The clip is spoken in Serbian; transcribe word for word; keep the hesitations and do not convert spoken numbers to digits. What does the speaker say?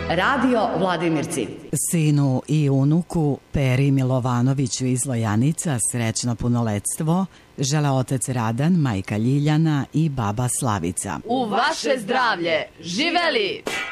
Radio Vladimirci. Sinu i unuku Peri Milovanoviću iz Lojanica srećno punoletstvo žele otac Radan, majka Ljiljana i baba Slavica. U vaše zdravlje! Živeli!